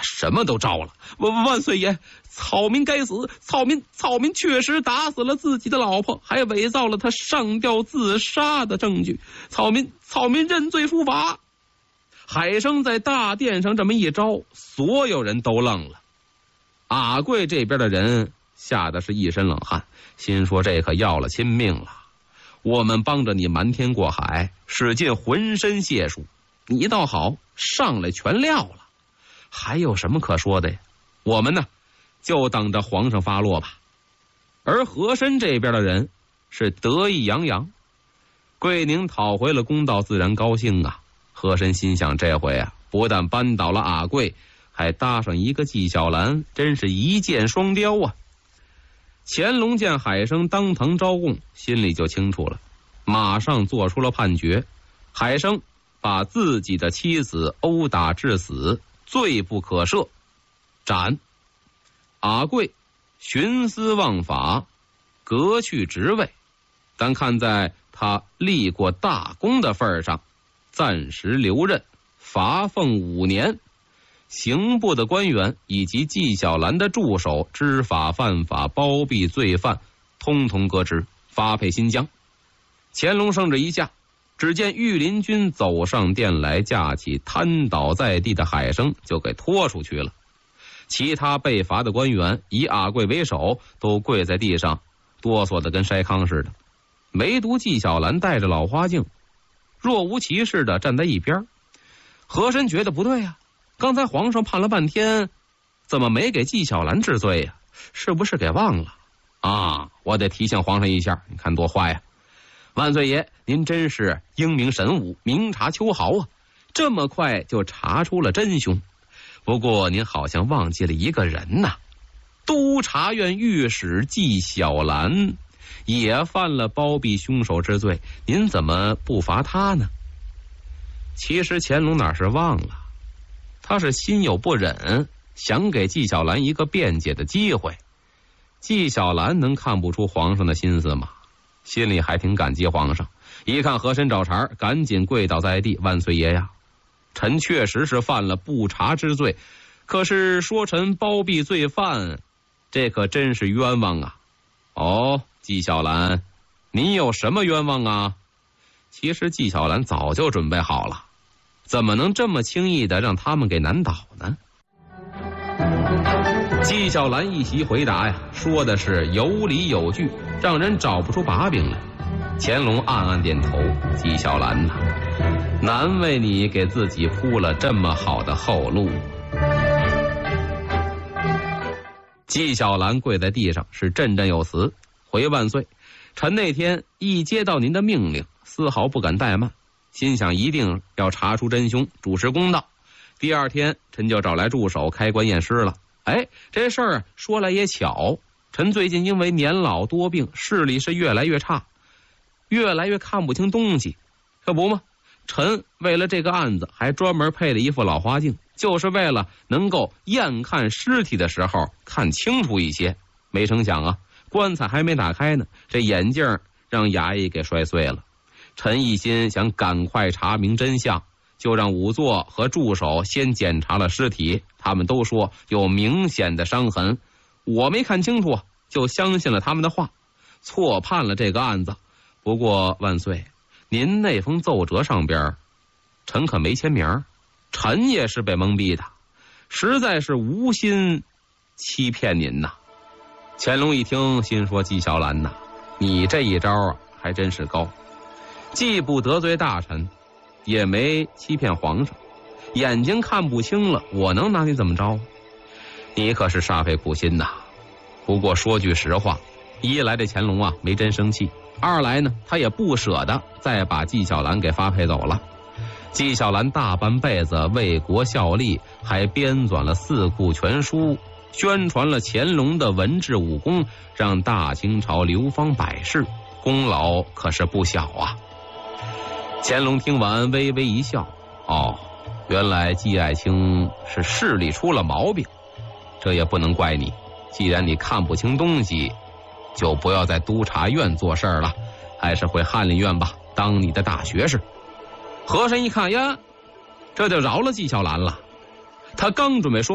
什么都招了。万岁爷，草民该死！草民确实打死了自己的老婆，还伪造了他上吊自杀的证据。草民认罪伏法。海生在大殿上这么一招，所有人都愣了。阿贵这边的人吓得是一身冷汗，心说这可要了亲命了。我们帮着你瞒天过海，使尽浑身解数，你倒好，上来全撂了，还有什么可说的呀？我们呢，就等着皇上发落吧。而和珅这边的人是得意洋洋，桂宁讨回了公道，自然高兴啊。和珅心想，这回啊，不但扳倒了阿贵，还搭上一个纪晓岚，真是一箭双雕啊。乾隆见海生当堂招供，心里就清楚了，马上做出了判决。海生把自己的妻子殴打致死，罪不可赦，斩。阿贵徇私枉法，革去职位，但看在他立过大功的份上，暂时留任，罚俸5年。刑部的官员以及纪晓岚的助手知法犯法、包庇罪犯，通通革职，发配新疆。乾隆圣旨一下，只见御林军走上殿来，架起瘫倒在地的海生就给拖出去了。其他被罚的官员以阿贵为首，都跪在地上，哆嗦的跟筛糠似的。唯独纪晓岚戴着老花镜，若无其事的站在一边。和珅觉得不对呀，刚才皇上判了半天，怎么没给纪晓岚治罪呀？是不是给忘了啊？我得提醒皇上一下，你看多坏呀！万岁爷，您真是英明神武，明察秋毫啊，这么快就查出了真凶。不过您好像忘记了一个人呐，督察院御史纪晓岚也犯了包庇凶手之罪，您怎么不罚他呢？其实乾隆哪是忘了，他是心有不忍，想给纪晓岚一个辩解的机会。纪晓岚能看不出皇上的心思吗？心里还挺感激皇上，一看和珅找茬，赶紧跪倒在地，万岁爷呀，臣确实是犯了不察之罪，可是说臣包庇罪犯，这可真是冤枉啊。哦，纪晓岚，你有什么冤枉啊？其实纪晓岚早就准备好了，怎么能这么轻易的让他们给难倒呢？纪晓岚一席回答呀，说的是有理有据，让人找不出把柄来。乾隆暗暗点头，纪晓岚呐，难为你给自己铺了这么好的后路。纪晓岚跪在地上，是振振有词，回万岁，臣那天一接到您的命令，丝毫不敢怠慢，心想一定要查出真凶，主持公道。第二天，臣就找来助手开棺验尸了。哎，这事儿说来也巧，臣最近因为年老多病，视力是越来越差，越来越看不清东西。可不嘛，臣为了这个案子还专门配了一副老花镜，就是为了能够验看尸体的时候看清楚一些。没成想啊，棺材还没打开呢，这眼镜让衙役给摔碎了。臣一心想赶快查明真相，就让仵作和助手先检查了尸体，他们都说有明显的伤痕，我没看清楚，就相信了他们的话，错判了这个案子。不过万岁，您那封奏折上边，臣可没签名，臣也是被蒙蔽的，实在是无心欺骗您呐。乾隆一听，心说纪晓岚呐，你这一招还真是高，既不得罪大臣，也没欺骗皇上，眼睛看不清了，我能拿你怎么着？你可是煞费苦心呐。不过说句实话，一来这乾隆啊没真生气，二来呢他也不舍得再把纪晓岚给发配走了。纪晓岚大半辈子为国效力，还编纂了四库全书，宣传了乾隆的文治武功，让大清朝流芳百世，功劳可是不小啊。乾隆听完微微一笑，哦，原来纪爱卿是视力出了毛病，这也不能怪你，既然你看不清东西，就不要在督察院做事了，还是回翰林院吧，当你的大学士。和珅一看呀，这就饶了纪晓岚了。他刚准备说